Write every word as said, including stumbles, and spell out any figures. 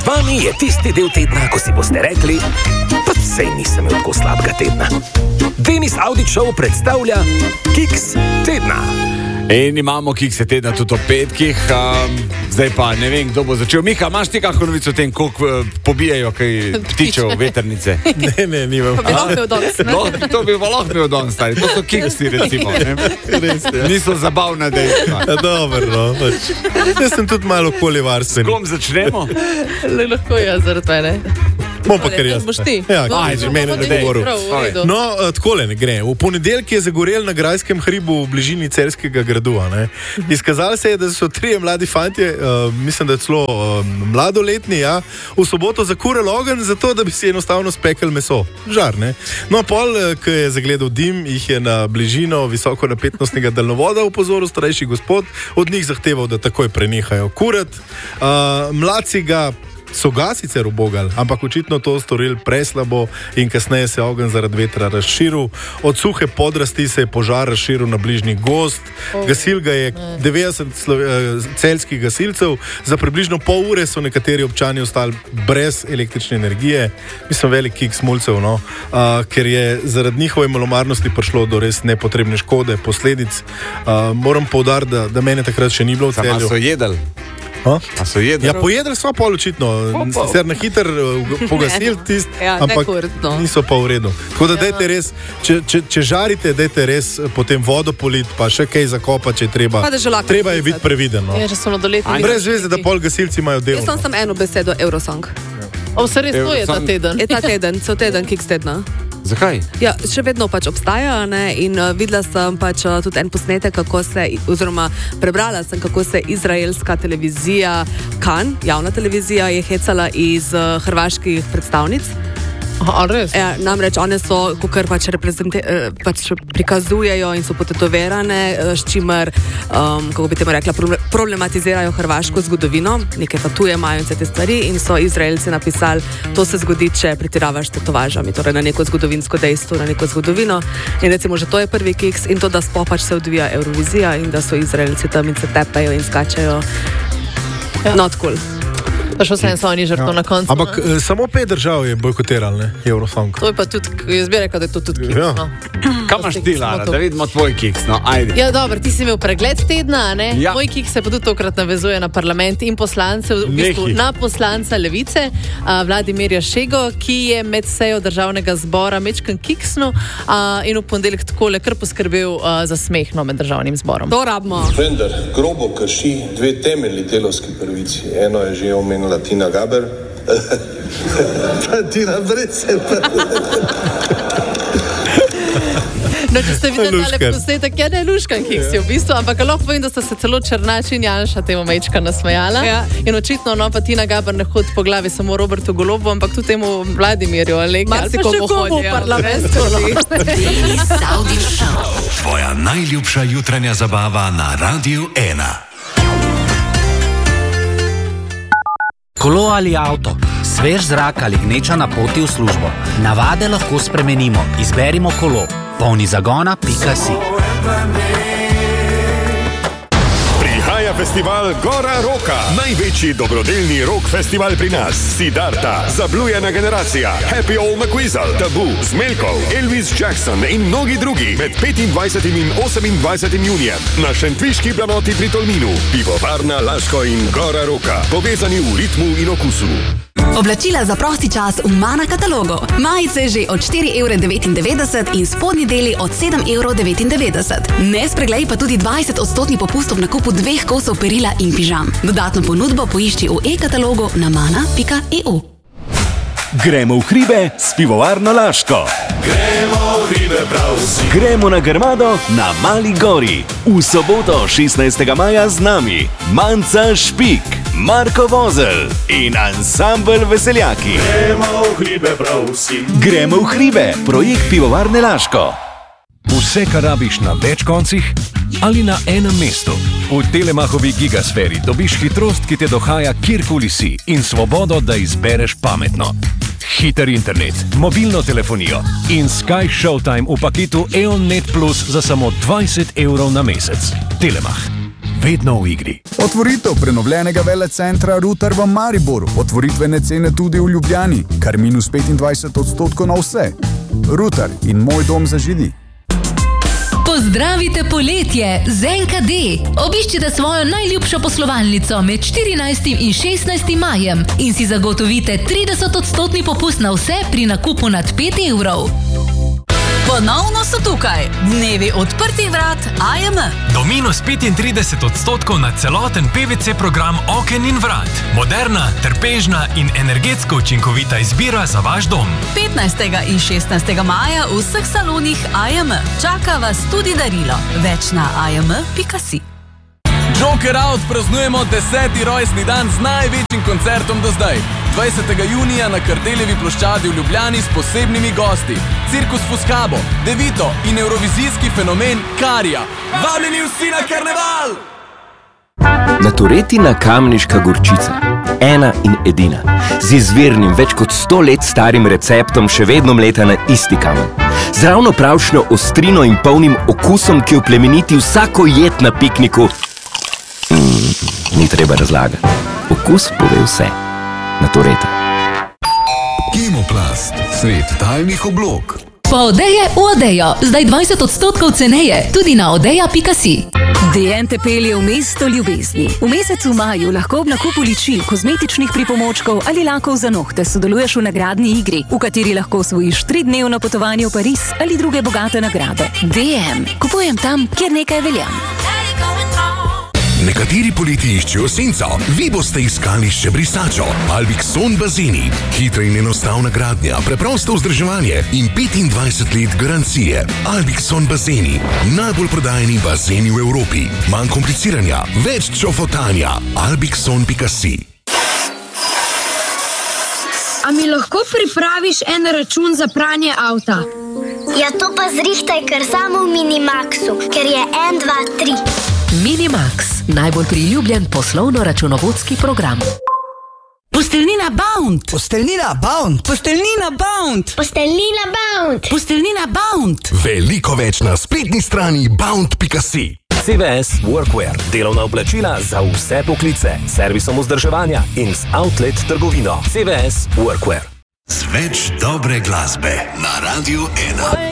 vami je tisti del tedna, ko si boste rekli, pa sej nisem imel tako slabega tedna. Denis Audić Show predstavlja Kiks tedna. In imamo Kikse tedna tudi o petkih. Um, zdaj pa ne vem, kdo bo začel. Miha, imaš ti kakšno novico o tem, koliko uh, pobijajo kaj ptičev, vetrnice? Ne, ne, nimam. Pa bi lahko imel danes, ne? No, to bi pa lahko imel danes, stari. To so Kiksi, recimo. Res, ja. Niso zabavna dejstva. Ja, dobro, no. Pač. Jaz sem tudi malo okoljevarstven. S kom začnemo? Le, lahko jaz zaradi mene. Bom pa kar jaz. Boš ti? Ja, No, aj, že no, mene pa ne ti, govoril. prav, v redu. No, uh, takole ne gre. V ponedeljek je zagorel na Grajskem hribu v bližini Celjskega gradu. Ne? Izkazalo se je, da so trije mladi fantje, uh, mislim, da je celo uh, mladoletni, ja, v soboto zakurili ogenj, zato da bi si enostavno spekel meso. Žar, ne? No, pol, ko je zagledal dim, jih je na bližino visokonapetostnega daljnovoda upozoril starejši gospod, od njih zahteval, da takoj prenehajo kurat. Uh, mladci ga so ga sicer ubogali, ampak očitno to storili preslabo in kasneje se je ogenj zaradi vetra razširil. Od suhe podrasti se je požar razširil na bližnji gozd. Gasil ga je devetdeset celjskih gasilcev. Za približno pol ure so nekateri občani ostali brez električne energije. Mislim, velik kiks mulcev, no? uh, ker je zaradi njihove malomarnosti prišlo do res nepotrebne škode, posledic. Uh, moram poudariti, da, da mene takrat še ni bilo v Celju. Sama so jedli. Ha? A so jedli? Ja, pojedli so pol očitno, sicer na hiter pogasili tist, Ja, ampak nekurtno. niso pa v redu. Tako da Ja. dajte res, če, če, če žarite, dajte res potem vodo politi, pa še kaj zakopati, če je treba. Pa da že lahko Treba je pisati. biti previden. No. Ja, že so mladoletni. Brez veze, da pol gasilci imajo del. Jaz sem samo eno besedo, Eurosong. O, se res, to je ta Sam- teden. Je ta teden, cel teden, Kiks tedna. Zakaj? Ja, še vedno pač obstaja, ne? In uh, videla sem pač uh, tudi en posnetek, kako se, oziroma prebrala sem, kako se izraelska televizija Kan, javna televizija, je hecala iz uh, hrvaških predstavnic. Aha, res? Ja, namreč one so, kar pač, reprezente- eh, pač prikazujejo in so potetoverane, eh, s čimer, um, kako bi temu rekla, proble- problematizirajo hrvaško zgodovino, neke tatuje imajo in vse te stvari in so Izraelci napisali, to se zgodi, če pretiravaš s tetovažami, torej na neko zgodovinsko dejstvo, na neko zgodovino. In recimo, že to je prvi kiks in to, da sploh pač se odvija Eurovizija in da so Izraelci tam in se tepejo in skačejo. Ja. Not cool. Pa še vse so oni žrtvo na koncu. Ampak ne? eh, samo pet držav je bojkotiralo, ne, Eurosong. To je pa tudi, jaz bi rekel, da je to tudi kiks. Ja. No. Kam imaš ti, Lara, da vidimo tvoj kiks? No, ajde. Ja, dobro, ti si imel pregled tedna, ne? Ja. Moj kiks se pa tudi tokrat navezuje na parlament in poslance, v bistvu Nehi. na poslanca Levice, a, Vladimirja Šego, ki je med sejo državnega zbora mečkan kiksnu a, in v ponedeljek takole kar poskrbel a, za smeh no, med državnim zborom. To rabimo. Vendar grobo krši dve temeljni delavski pravici. Eno je že omenila Tina Gaber. Pa Tina Brece. No, če ste videli Luškan. tale posnetek, ja ne luškan kiks je v bistvu, ampak lahko povem, da sta se celo Černač in Janša temu mečka nasmejala. Ja. In očitno, no, pa Tina Gaber ne hodi po glavi samo Robertu Golobu, ampak tudi temu Vladimirju Aleki. Marsikomu hodi, ja. parlament. Denis Audić Show. Tvoja najljubša jutranja zabava na Radiu ena. Kolo ali avto, svež zrak ali gneča na poti v službo. Navade lahko spremenimo. Izberimo kolo. polni zagona pika si. Prihaja festival Gora Roka, največji dobrodelni rock festival pri nas. Siddharta, Zablujena generacija, Happy Old McQuizzle, Tabu, Zmelkov, Elvis Jackson in mnogi drugi med petindvajsetim in osemindvajsetim junijem na šentviški planoti pri Tolminu. Pivovarna Laško in Gora Roka, povezani v ritmu in okusu. Oblačila za prosti čas v Mana katalogu. Majice že od štiri evre devetindevetdeset in spodnji deli od sedem evrov devetindevetdeset. Ne spreglej pa tudi dvajset odstotni popust v nakupu dveh kosov perila in pižam. Dodatno ponudbo poišči v e-katalogu na mana pika e u. Gremo v hribe s pivovarno Laško. Gremo v hribe prav vsi. Gremo na Grmado na Mali gori. V soboto šestnajstega maja z nami Manca Špik, Marko Vozelj in ansambel Veseljaki. Gremo v hribe prav vsi. Gremo v hribe, projekt pivovarne Laško. Vse, kar rabiš na več koncih ali na enem mestu. V Telemachovi gigasferi dobiš hitrost, ki te dohaja kjerkoli si in svobodo, da izbereš pametno. Hiter internet, mobilno telefonijo in Sky Showtime v paketu E O N Net Plus za samo dvajset evrov na mesec. Telemach. vedno v igri. Otvoritev prenovljenega velecentra Rutar v Mariboru. Otvoritvene cene tudi v Ljubljani, kar minus petindvajset odstotkov na vse. Rutar in moj dom za židi. Pozdravite poletje z en ka de. Obiščite svojo najljubšo poslovalnico med štirinajstim in šestnajstim majem in si zagotovite trideset odstotni popust na vse pri nakupu nad pet evrov. Ponovno so tukaj dnevi odprtih vrat A M. Do minus petintrideset odstotkov na celoten P V C program oken in vrat. Moderna, trpežna in energetsko učinkovita izbira za vaš dom. petnajstega in šestnajstega maja v vseh salonih A M. Čaka vas tudi darilo. Več na a m pika si. Joker Out praznujemo deseti rojstni dan z največjim koncertom do zdaj. dvajsetega junija na Kardeljevi ploščadi v Ljubljani s posebnimi gosti. Cirkus Fuscabo, Devito in evrovizijski fenomen Karija. Vabljeni vsi na karneval! Naturetina kamniška gorčica. Ena in edina. Z izvirnim, več kot sto let starim receptom še vedno mleta na isti kamen. Z ravno pravšnjo ostrino in polnim okusom, ki oplemeniti vsako jed na pikniku. Mm, ni treba razlagati. Okus pove vse. Natureta. Kemoplast, svet tajnih oblog. Po Odeje v Odejo, zdaj dvajset odstotkov ceneje, tudi na odeja pika si. D N te pelje v mesto ljubezni. V mesecu maju lahko ob nakupu ličil, kozmetičnih pripomočkov ali lakov za nohte sodeluješ v nagradni igri, v kateri lahko osvojiš tridnevno potovanje v Pariz ali druge bogate nagrade. D M. Kupujem tam, kjer nekaj velja. Nekateri poleti iščejo senco, vi boste iskali še brisačo. Albixon bazeni. Hitra in enostavna gradnja, preprosto vzdrževanje in petindvajset let garancije. Albixon bazeni. Najbolj prodajeni bazeni v Evropi. Manj kompliciranja, več čofotanja. albixon pika si. A mi lahko pripraviš en račun za pranje avta? Ja, to pa zrihtaj kar samo v Minimaxu, ker je en, dva, tri. Minimax, najbolj priljubljen poslovno-računovodski program. Posteljnina Bound. Posteljnina Bound. Posteljnina Bound. Posteljnina Bound. Posteljnina Bound. Veliko več na spletni strani bound pika si. C V S Workwear. Delovna oblačila za vse poklice. Servisom vzdrževanja in z outlet trgovino. C V S Workwear. Z več dobre glasbe na Radio ena.